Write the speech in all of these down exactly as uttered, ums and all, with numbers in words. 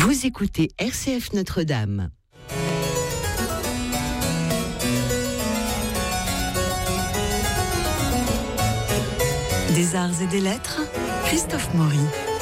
Vous écoutez R C F Notre-Dame. Des arts et des lettres, Christophe Maury.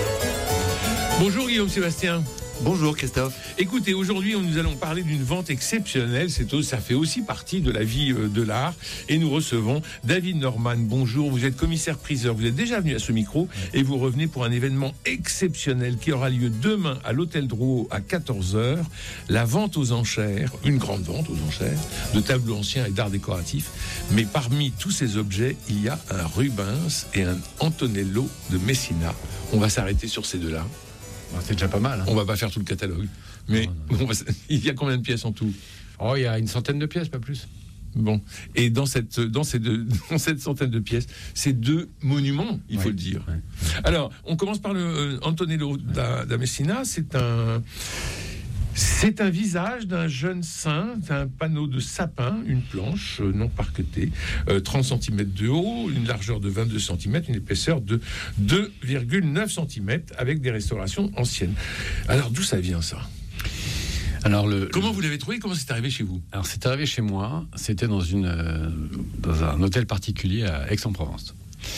Bonjour Guillaume Sébastien. Bonjour Christophe. Écoutez, aujourd'hui nous allons parler d'une vente exceptionnelle, c'est, ça fait aussi partie de la vie de l'art, et nous recevons David Norman. Bonjour, vous êtes commissaire-priseur, vous êtes déjà venu à ce micro et vous revenez pour un événement exceptionnel qui aura lieu demain à l'hôtel Drouot à quatorze heures, la vente aux enchères, une grande vente aux enchères, de tableaux anciens et d'art décoratif, mais parmi tous ces objets, il y a un Rubens et un Antonello de Messina. On va s'arrêter sur ces deux-là. C'est déjà pas mal. Hein. On va pas faire tout le catalogue, mais non, non. On va, il y a combien de pièces en tout ? Oh, il y a une centaine de pièces, pas plus. Bon, et dans cette dans ces deux, dans cette centaine de pièces, ces deux monuments, il ouais, faut le dire. Ouais. Alors, on commence par le euh, Antonello da, da Messina. C'est un C'est un visage d'un jeune saint, un panneau de sapin, une planche euh, non parquetée, euh, trente centimètres de haut, une largeur de vingt-deux centimètres, une épaisseur de deux virgule neuf centimètres, avec des restaurations anciennes. Alors, d'où ça vient, ça ? Alors le, Comment le... vous l'avez trouvé ? Comment c'est arrivé chez vous ? Alors, c'est arrivé chez moi, c'était dans, une, euh, dans un hôtel particulier à Aix-en-Provence.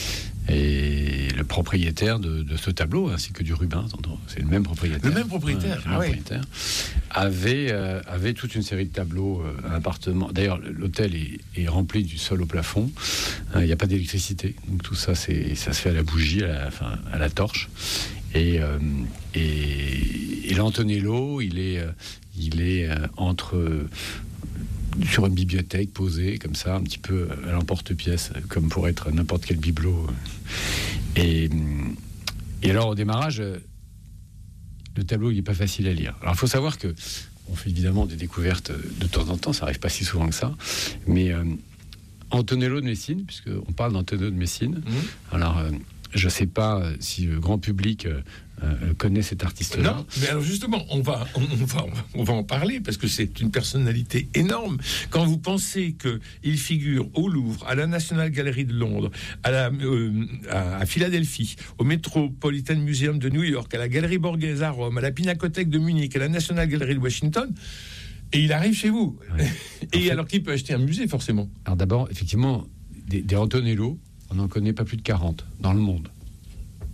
Et le propriétaire de, de ce tableau, ainsi que du Rubens, c'est le même propriétaire. Le même propriétaire, ouais, ah le même ouais. propriétaire avait, euh, avait toute une série de tableaux, euh, un appartement. D'ailleurs, l'hôtel est, est rempli du sol au plafond. Il euh, n'y a pas d'électricité, donc tout ça, c'est, ça se fait à la bougie, à la, enfin, à la torche. Et, euh, et, et l'Antonello, il est, euh, il est euh, entre... Euh, sur une bibliothèque posée comme ça, un petit peu à l'emporte-pièce, comme pour être n'importe quel bibelot. Et, et alors au démarrage, le tableau il n'est pas facile à lire. Alors il faut savoir que on fait évidemment des découvertes de temps en temps, ça n'arrive pas si souvent que ça, mais euh, Antonello de Messine, puisqu'on parle d'Antonello de Messine, mmh. alors euh, je ne sais pas si le grand public euh, euh, connaît cet artiste-là. Non, mais alors justement, on va, on, on, va, on va en parler, parce que c'est une personnalité énorme. Quand vous pensez qu'il figure au Louvre, à la National Gallery de Londres, à, la, euh, à, à Philadelphie, au Metropolitan Museum de New York, à la Galerie Borghese à Rome, à la Pinacothèque de Munich, à la National Gallery de Washington, et il arrive chez vous. Ouais. Et fait, alors qu'il peut acheter un musée, forcément. Alors d'abord, effectivement, des, des Antonello, on n'en connaît pas plus de quarante dans le monde. D'accord ?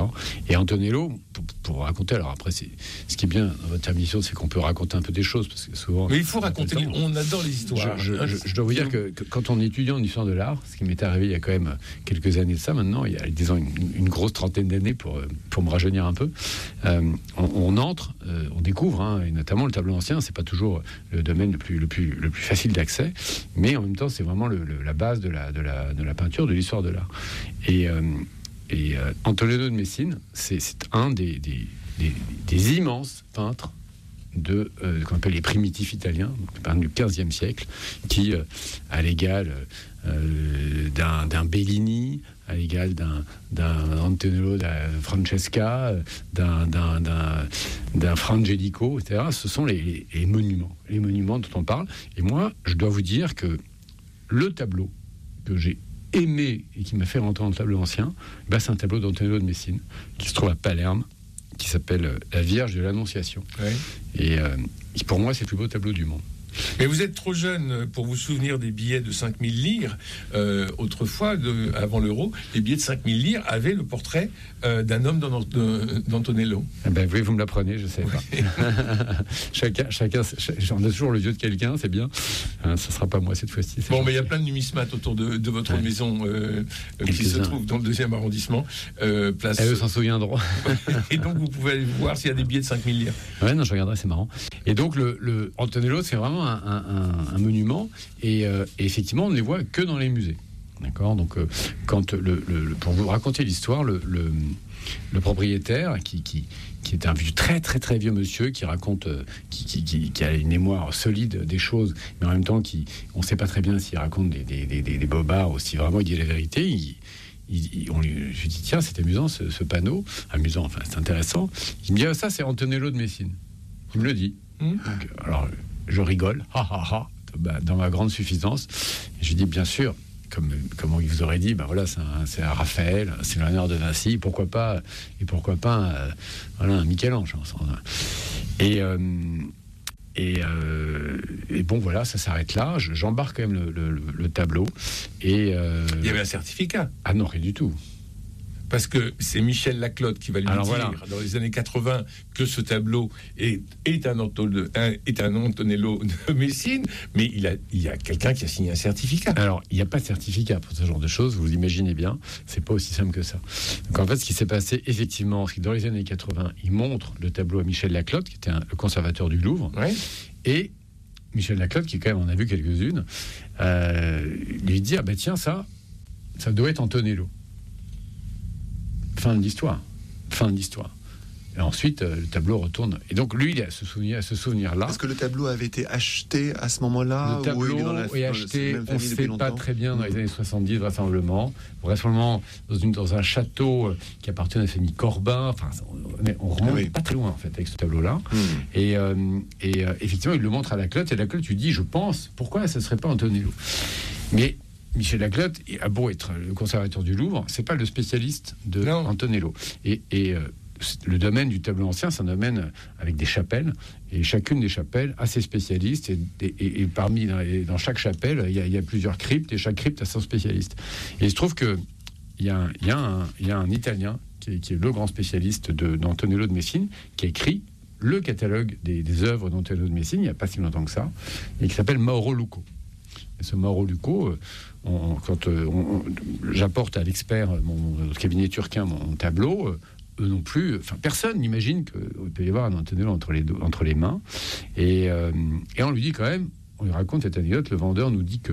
Et Antonello, pour, pour raconter, alors après, c'est, ce qui est bien dans votre émission, c'est qu'on peut raconter un peu des choses, parce que souvent... Mais il faut raconter, les, on adore les histoires. Je, je, je, je dois vous dire que, que quand on est étudiant en histoire de l'art, ce qui m'est arrivé il y a quand même quelques années de ça maintenant, il y a, disons, une, une grosse trentaine d'années pour, pour me rajeunir un peu, euh, on, on entre, euh, on découvre, hein, et notamment le tableau ancien, c'est pas toujours le domaine le plus, le plus, le plus facile d'accès, mais en même temps, c'est vraiment le, le, la base de la, de, la, de la peinture, de l'histoire de l'art. Et... Euh, Et euh, Antonello de Messine, c'est, c'est un des, des, des, des immenses peintres de, euh, qu'on appelle les primitifs italiens, donc du quinzième siècle, qui, euh, à l'égal euh, d'un, d'un Bellini, à l'égal d'un, d'un Antonello da Francesca, d'un, d'un, d'un, d'un Frangelico, et cetera, ce sont les, les, les monuments, les monuments dont on parle. Et moi, je dois vous dire que le tableau que j'ai aimé et qui m'a fait rentrer dans le tableau ancien, bah c'est un tableau d'Antonello de Messine qui se trouve à Palerme, qui s'appelle La Vierge de l'Annonciation. Oui. Et, euh, et pour moi, c'est le plus beau tableau du monde. Mais vous êtes trop jeune pour vous souvenir des billets de cinq mille lires. Euh, autrefois, de, avant l'euro, les billets de cinq mille lires avaient le portrait euh, d'un homme d'Antonello. Eh ben, oui, vous me l'apprenez, je ne sais pas. chacun, chacun, j'en ai toujours le vieux de quelqu'un, c'est bien. Hein, ce ne sera pas moi cette fois-ci. Bon, mais il y a plein de numismates autour de, de votre ouais. maison euh, qui se trouve dans le deuxième arrondissement. Euh, place... Et eux s'en souviendront. Et donc, vous pouvez aller voir s'il y a des billets de cinq mille lires. Oui, non, je regarderai, c'est marrant. Et donc, le, le Antonello, c'est vraiment Un, un, un monument et, euh, et effectivement on ne les voit que dans les musées, d'accord. Donc euh, quand le, le, pour vous raconter l'histoire, le, le, le propriétaire qui, qui, qui est un vieux, très très très vieux monsieur qui raconte euh, qui, qui, qui, qui a une mémoire solide des choses, mais en même temps qui, on ne sait pas très bien s'il raconte des, des, des, des, des bobards ou si vraiment il dit la vérité. Il, il, on lui, je lui dis tiens, c'est amusant ce, ce panneau, amusant, enfin c'est intéressant. Il me dit ah, ça c'est Antonello de Messine. Il me le dit. Mmh. Donc, alors je rigole, ha ha ha, bah, dans ma grande suffisance. Et je lui dis, bien sûr, comme, comme il vous aurait dit, bah voilà, c'est un, c'est un Raphaël, c'est Léonard de Vinci, pourquoi pas, et pourquoi pas un, voilà, un Michel-Ange. Et, euh, et, euh, et bon, voilà, ça s'arrête là. Je, j'embarque quand même le, le, le tableau. Et, euh, il y avait un certificat. Ah non, rien du tout. Parce que c'est Michel Laclotte qui va lui Alors dire, voilà. dans les années quatre-vingts, que ce tableau est, est, un, Anto- un, est un Antonello de Messine, mais il, a, il y a quelqu'un qui a signé un certificat. Alors, il n'y a pas de certificat pour ce genre de choses, vous imaginez bien, c'est pas aussi simple que ça. Donc en fait, ce qui s'est passé, effectivement, c'est que dans les années quatre-vingts, il montre le tableau à Michel Laclotte, qui était un, le conservateur du Louvre, Ouais. et Michel Laclotte, qui quand même en a vu quelques-unes, euh, lui dit, ah ben tiens, ça, ça doit être Antonello. Fin de l'histoire. Fin de l'histoire. Et ensuite, euh, le tableau retourne. Et donc, lui, il a ce souvenir, ce souvenir-là. Est-ce que le tableau avait été acheté à ce moment-là? Le tableau ou il est, dans la, est dans acheté, la même on ne famille sait depuis pas longtemps très bien, dans les Mmh. années soixante-dix, vraisemblablement. Vraisemblablement, dans, une, dans un château euh, qui appartient à la famille Corbin. Enfin, on, est- on remonte Oui. pas très loin, en fait, avec ce tableau-là. Mmh. Et, euh, et euh, effectivement, il le montre à Laclotte. Et Laclotte lui dit, je pense, pourquoi ce ne serait pas Antonello? Mais Michel Laclotte a beau être le conservateur du Louvre, c'est pas le spécialiste de Non. Antonello. Et, et euh, le domaine du tableau ancien, c'est un domaine avec des chapelles, et chacune des chapelles a ses spécialistes, et, et, et parmi dans, et dans chaque chapelle, il y, a, il y a plusieurs cryptes, et chaque crypte a son spécialiste. Et il se trouve que il y a un, il y a un, il y a un Italien qui est, qui est le grand spécialiste de, d'Antonello de Messine, qui a écrit le catalogue des, des œuvres d'Antonello de Messine, il n'y a pas si longtemps que ça, et qui s'appelle Mauro Luco. Et ce Mauro Luco, euh, on, quand euh, on, on, j'apporte à l'expert, mon notre cabinet turquin, mon, mon tableau, euh, eux non plus, enfin personne n'imagine qu'il peut y avoir un Antonello entre les, do- entre les mains. Et, euh, et on lui dit quand même, on lui raconte cette anecdote, le vendeur nous dit que.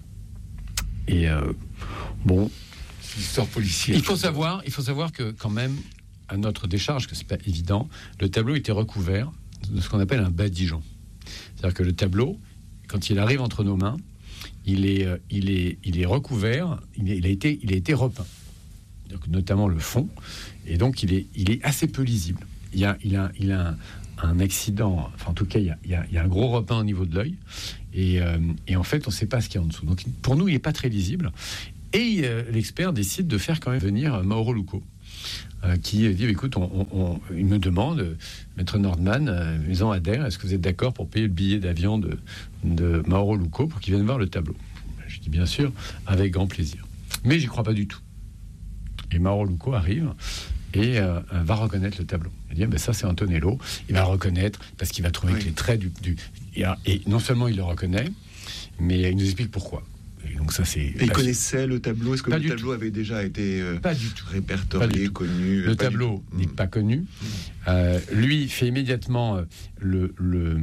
Et euh, bon, C'est l'histoire policière. il faut savoir, il faut savoir que quand même, à notre décharge, que c'est pas évident, le tableau était recouvert de ce qu'on appelle un badigeon. C'est-à-dire que le tableau, quand il arrive entre nos mains, il est, euh, il est, il est recouvert, il, est, il a été, il a été repeint, donc notamment le fond, et donc il est, il est assez peu lisible. Il y a, il a, il a un, un accident, enfin en tout cas il y a, il y a, il y a un gros repeint au niveau de l'œil, et, euh, et en fait on ne sait pas ce qu'il y a en dessous. Donc pour nous il n'est pas très lisible, et euh, l'expert décide de faire quand même venir Mauro Luco. Euh, qui dit, écoute, on, on, on, il me demande, euh, Maître Nordman, euh, Maison Adair, est-ce que vous êtes d'accord pour payer le billet d'avion de, de Mauro Luco pour qu'il vienne voir le tableau? Je dis bien sûr, avec grand plaisir. Mais j'y crois pas du tout. Et Mauro Luco arrive et euh, va reconnaître le tableau. Il dit, ah, ben ça c'est Antonello. Il va le reconnaître parce qu'il va trouver Oui. que les traits du... du et, et non seulement il le reconnaît, mais il nous explique pourquoi. Et donc ça c'est... Et il connaissait le tableau? Est-ce que Pas le du tableau avait déjà été euh, Pas du tout. répertorié, Pas du tout. connu? Le Pas du tableau tout. n'est Mmh. pas connu. Euh, lui fait immédiatement euh, le, le,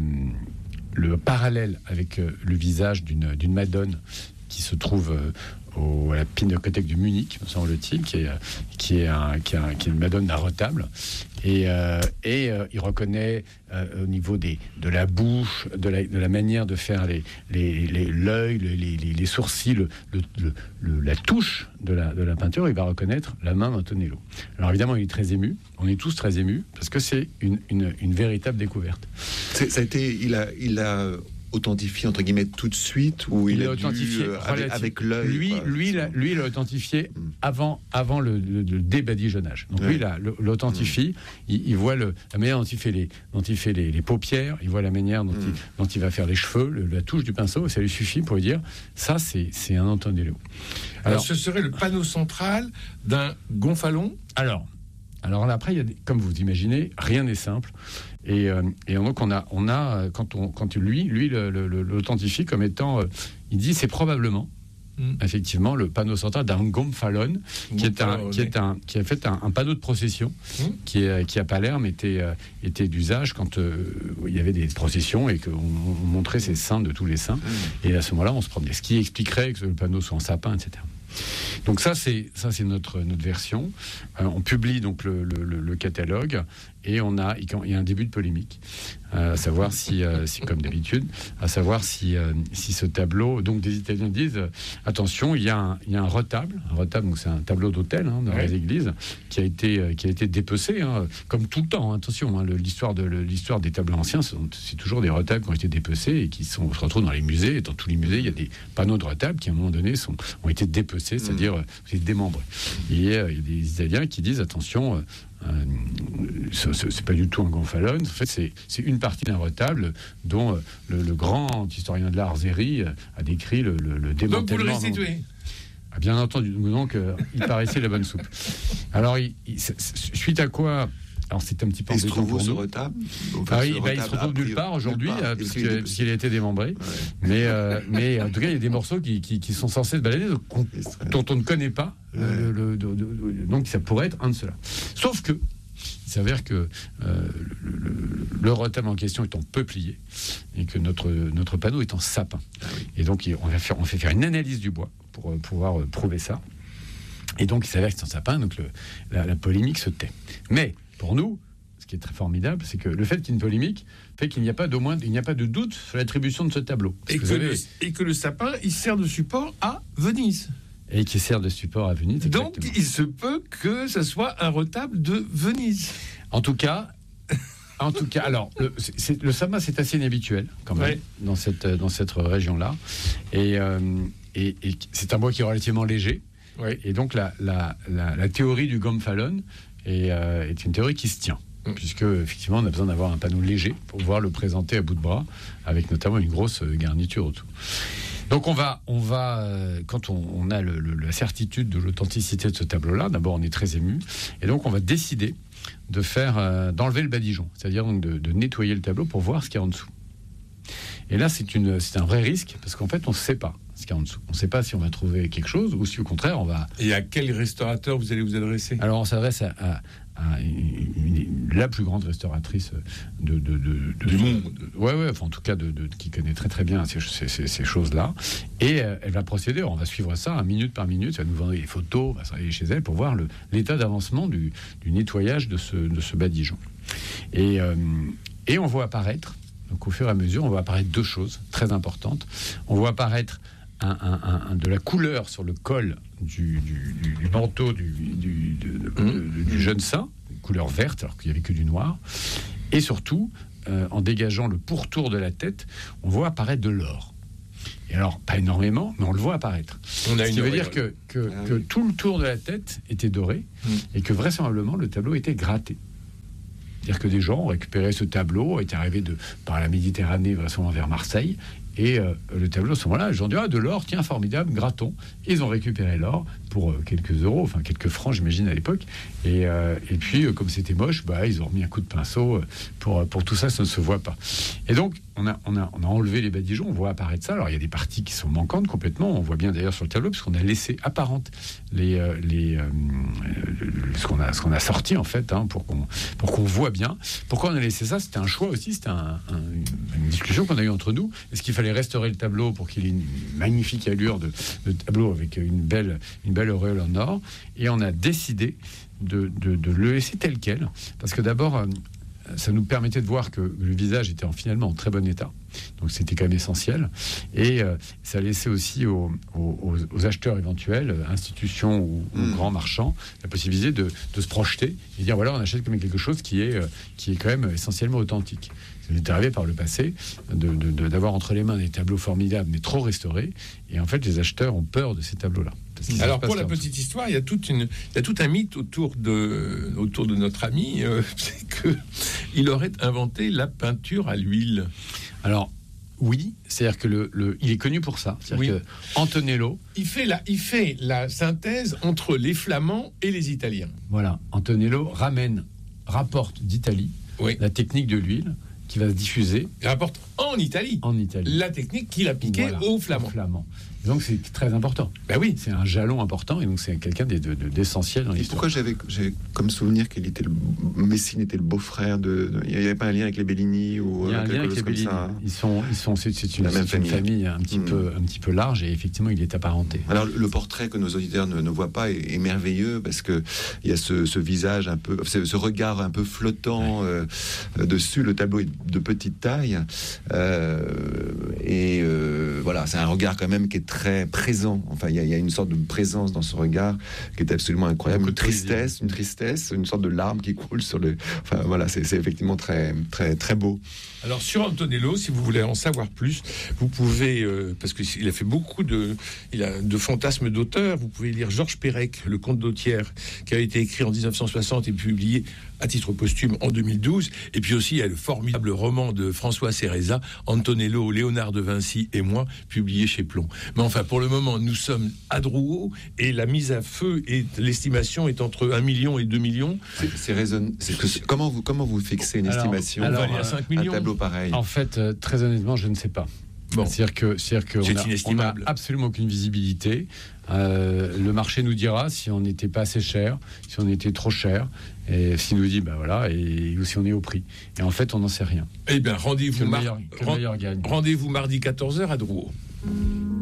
le parallèle avec euh, le visage d'une, d'une Madone qui se trouve euh, au, à la Pinacothèque du Munich, me semble-t-il, qui est, qui est, un, qui est, un, qui est une Madone d'un retable. Et, euh, et euh, il reconnaît euh, au niveau des, de la bouche, de la, de la manière de faire les, les, les, l'œil, les, les, les sourcils, le, le, le, la touche de la, de la peinture, il va reconnaître la main d'Antonello. Alors évidemment, il est très ému. On est tous très émus parce que c'est une, une, une véritable découverte. C'est- ça a été, il a, il a authentifié entre guillemets tout de suite, ou il, Il a l'a dû, authentifié euh, avec, relative- avec l'œil. Lui, quoi. lui, il a, lui, il l'a authentifié Mm. avant, avant le, le, le débadigeonnage. Donc Ouais. lui, il a- le- l'authentifie. Il, il voit le, la manière dont il fait les, dont il fait les, les paupières. Il voit la manière dont, Mm. il, dont il va faire les cheveux, le- la touche du pinceau. Ça lui suffit pour lui dire ça, c'est, c'est un Antonello. Alors, Alors, ce serait le panneau central d'un gonfalon. alors, alors là, après, il y a des- comme vous imaginez, rien n'est simple. Et, euh, et donc on a, on a euh, quand, on, quand lui, lui le- le- le- l'authentifie comme étant, euh, il dit c'est probablement Mm. effectivement le panneau central d'un gonfalon qui est un, qui est un, qui a fait un, un panneau de procession Mm. qui, est, qui à Palerme était, euh, était d'usage quand euh, il y avait des processions et qu'on on montrait ces saints de tous les saints. Et à ce moment-là, on se promenait. Ce qui expliquerait que le panneau soit en sapin, et cetera. Donc ça, c'est ça, c'est notre notre version. Euh, on publie donc le, le, le- le catalogue et on a il y a un début de polémique, euh, à savoir si, euh, si comme d'habitude, à savoir si euh, si ce tableau, donc des Italiens disent euh, attention, il y a un il y a un retable, un retable donc c'est un tableau d'autel hein, dans Ouais. les églises qui a été euh, qui a été dépecé hein, comme tout le temps. Hein, attention, hein, le- l'histoire de le- l'histoire des tableaux anciens, c'est, c'est toujours des retables qui ont été dépecés et qui sont se retrouvent dans les musées. Et dans tous les musées, il y a des panneaux de retables qui à un moment donné sont ont été dépecés C, c'est-à-dire mmh. vous êtes démembré. Et euh, il y a des Italiens qui disent attention, euh, ce, ce, c'est pas du tout un gonfalone. En fait, c'est, c'est une partie d'un retable dont euh, le, le grand historien de l'art Zeri a décrit le, le, le démantèlement. Donc vous le restituez. Ah, bien entendu. Donc euh, il paraissait la bonne soupe. Alors il, il, suite à quoi? Alors c'est un petit peu embêtant pour nous. Ce retable, enfin, ah oui, ce bah, retable il se retrouve nulle part aujourd'hui euh, parce, que, parce qu'il a été démembré. Ouais. Mais, euh, mais en tout cas, il y a des morceaux qui, qui, qui sont censés se balader, donc, dont on ne connaît pas. Ouais. Le, le, le, le, le, donc ça pourrait être un de ceux-là. Sauf que il s'avère que euh, le, le, le retable en question est en peuplier et que notre, notre panneau est en sapin. Ah oui. Et donc on, va faire, on fait faire une analyse du bois pour euh, pouvoir euh, prouver ça. Et donc il s'avère que c'est en sapin, donc le, la, la polémique se tait. Mais pour nous, ce qui est très formidable, c'est que le fait qu'il y ait une polémique fait qu'il n'y a pas d'au moins, il n'y a pas de doute sur l'attribution de ce tableau. Et que, avez... le, et que le sapin, il sert de support à Venise. Et qui sert de support à Venise. Donc, exactement. Il se peut que ce soit un retable de Venise. En tout cas, en tout cas, alors le, c'est, c'est, le sapin, c'est assez inhabituel quand même ouais. dans cette dans cette région-là, et, euh, et, et c'est un bois qui est relativement léger. Ouais. Et donc la la, la la théorie du gonfalone est, euh, est une théorie qui se tient. Mmh. Puisque effectivement on a besoin d'avoir un panneau léger pour pouvoir le présenter à bout de bras, avec notamment une grosse garniture autour. Donc on va, on va euh, quand on, on a le, le, la certitude de l'authenticité de ce tableau-là, d'abord on est très ému, et donc on va décider de faire, euh, d'enlever le badigeon, c'est-à-dire donc de, de nettoyer le tableau pour voir ce qu'il y a en dessous. Et là c'est, une, c'est un vrai risque, parce qu'en fait on ne sait pas ce qu'il y a en dessous. On ne sait pas si on va trouver quelque chose, ou si au contraire on va... Et à quel restaurateur vous allez vous adresser? Alors on s'adresse à... à À une, une, la plus grande restauratrice de, de, de, de du monde. De, ouais, ouais, enfin, en tout cas, de, de, qui connaît très très bien ces, ces, ces, ces choses-là. Et euh, elle va procéder, on va suivre ça, hein, minute par minute, elle va nous vendre des photos, on va s'arrêter chez elle pour voir le, l'état d'avancement du, du nettoyage de ce, de ce badigeon. Et, euh, et on voit apparaître, donc au fur et à mesure, on voit apparaître deux choses très importantes. On voit apparaître Un, un, un, de la couleur sur le col du, du, du, du manteau du, du, de, de, de, de, du jeune saint, couleur verte alors qu'il n'y avait que du noir, et surtout euh, en dégageant le pourtour de la tête, on voit apparaître de l'or. Et alors pas énormément, mais on le voit apparaître. On a Ce qui veut dire que, que, ah, que oui. tout le tour de la tête était doré mmh. et que vraisemblablement le tableau était gratté. C'est-à-dire que des gens ont récupéré ce tableau, étaient arrivés de, par la Méditerranée, vraisemblablement vers Marseille, et euh, le tableau, à ce moment-là, les gens disent ah, de l'or, tiens, formidable, grattons. Ils ont récupéré l'or pour euh, quelques euros, enfin quelques francs, j'imagine, à l'époque. Et, euh, et puis, euh, comme c'était moche, bah, ils ont remis un coup de pinceau euh, pour, pour tout ça, ça ne se voit pas. Et donc, on a, on a, on a enlevé les badigeons, on voit apparaître ça. Alors, il y a des parties qui sont manquantes complètement. On voit bien d'ailleurs sur le tableau, parce qu'on a laissé apparentes les, euh, les, euh, ce, qu'on a, ce qu'on a sorti, en fait, hein, pour, qu'on, pour qu'on voit bien. Pourquoi on a laissé ça? C'était un choix aussi, c'était un, un, une, une discussion qu'on a eue entre nous. Est-ce qu'il fallait restaurer le tableau pour qu'il ait une magnifique allure de, de tableau avec une belle, une belle auréole en or? Et on a décidé de, de, de le laisser tel quel, parce que d'abord, ça nous permettait de voir que le visage était en, finalement en très bon état. Donc c'était quand même essentiel. Et euh, ça laissait aussi aux, aux, aux acheteurs éventuels, institutions ou, mmh. ou grands marchands, la possibilité de, de se projeter et dire voilà, on achète comme quelque chose qui est, euh, qui est quand même essentiellement authentique. Ça m'est arrivé par le passé de, de, de, d'avoir entre les mains des tableaux formidables mais trop restaurés. Et en fait, les acheteurs ont peur de ces tableaux-là. Alors pour la petite histoire, il y a toute une, il y a tout un mythe autour de, autour de notre ami, euh, c'est que il aurait inventé la peinture à l'huile. Alors oui, c'est-à-dire que le, le, il est connu pour ça. C'est-à-dire oui. que Antonello, il fait la, il fait la synthèse entre les Flamands et les Italiens. Voilà, Antonello ramène, rapporte d'Italie oui. la technique de l'huile qui va se diffuser. Il rapporte en Italie. En Italie. La technique qu'il appliquait voilà, aux Flamands. Aux Flamands. Donc c'est très important. Ben oui, c'est un jalon important et donc c'est quelqu'un de, de, de, d'essentiel dans l'histoire. Pourquoi j'avais, j'avais comme souvenir qu'il était le Messine était le beau-frère de, de. Il n'y avait pas un lien avec les Bellini ou il y a un lien avec les Bellini. Ça, hein. Ils sont, ils sont, c'est, c'est une, c'est famille. une famille un petit mmh. peu, un petit peu large et effectivement il est apparenté. Alors le portrait que nos auditeurs ne, ne voient pas est, est merveilleux parce que il y a ce, ce visage un peu, ce, ce regard un peu flottant ouais. euh, dessus. Le tableau est de petite taille euh, et euh, voilà, c'est un regard quand même qui est très présent. Enfin, il y, y a une sorte de présence dans ce regard qui est absolument incroyable. Une tristesse, une tristesse, une sorte de larme qui coule sur le. Enfin, voilà, c'est, c'est effectivement très, très, très beau. Alors sur Antonello, si vous voulez en savoir plus, vous pouvez, euh, parce qu'il a fait beaucoup de, il a de fantasmes d'auteur, vous pouvez lire Georges Perec, Le Comte d'Autière, qui a été écrit en dix-neuf cent soixante et publié à titre posthume en deux mille douze. Et puis aussi, il y a le formidable roman de François Cereza, Antonello, Léonard de Vinci et moi, publié chez Plomb. Mais enfin, pour le moment, nous sommes à Drouot et la mise à feu et l'estimation est entre un million et deux millions. C'est, c'est raison... c'est que, comment, vous, comment vous fixez une alors, estimation alors, à cinq millions. Un tableau pareil. En fait, euh, très honnêtement, je ne sais pas. Bon. C'est-à-dire que, c'est-à-dire que C'est on a, inestimable. on a absolument aucune visibilité. Euh, le marché nous dira si on n'était pas assez cher, si on était trop cher, et s'il nous dit ben voilà, et ou si on est au prix. Et en fait, on n'en sait rien. Eh bien, rendez-vous, Que le mar... meilleur, que le meilleur gagne. rendez-vous mardi quatorze heures à Drouot.